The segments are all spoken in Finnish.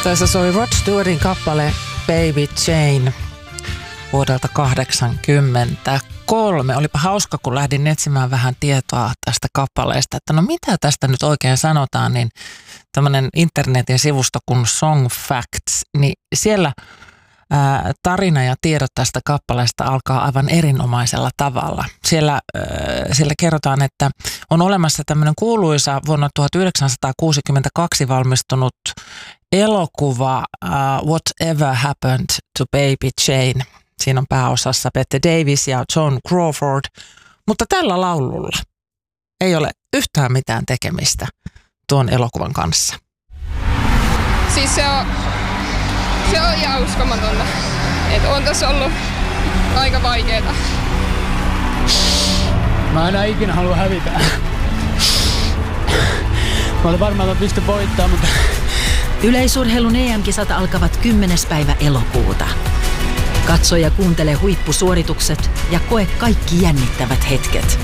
Tässä soi Rod Stewartin kappale Baby Jane vuodelta 1983. Olipa hauska, kun lähdin etsimään vähän tietoa tästä kappaleesta, että no mitä tästä nyt oikein sanotaan, niin tämmöinen internetin sivusto kuin Song Facts, niin siellä tarina ja tiedot tästä kappaleesta alkaa aivan erinomaisella tavalla. Siellä kerrotaan, että on olemassa tämmöinen kuuluisa vuonna 1962 valmistunut elokuva Whatever Happened to Baby Jane. Siinä on pääosassa Bette Davis ja John Crawford, mutta tällä laululla ei ole yhtään mitään tekemistä tuon elokuvan kanssa. Siis se on ihan uskomatonta. Että on tässä ollut aika vaikeeta. Mä enää ikinä halua hävitä. Mä olin varmaan, että mä pystyn voittamaan, mutta... Yleisurheilun EM-kisat alkavat 10. päivä elokuuta. Katso ja kuuntele huippusuoritukset ja koe kaikki jännittävät hetket.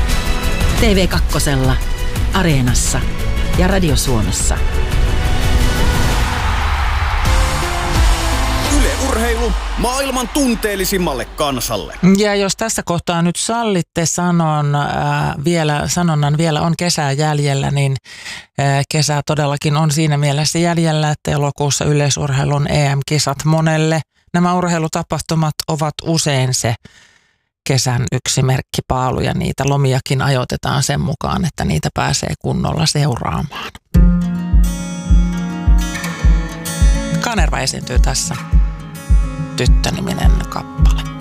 TV2, Areenassa ja Radio Suomessa. Yle Urheilu maailman tunteellisimmalle kansalle. Ja jos tässä kohtaa nyt sallitte sanonnan vielä on kesää jäljellä, niin kesää todellakin on siinä mielessä jäljellä, että elokuussa yleisurheilun EM-kisat monelle. Nämä urheilutapahtumat ovat usein se kesän yksi merkkipaalu ja niitä lomiakin ajoitetaan sen mukaan, että niitä pääsee kunnolla seuraamaan. Kanerva esiintyy tässä Tyttö-niminen kappale.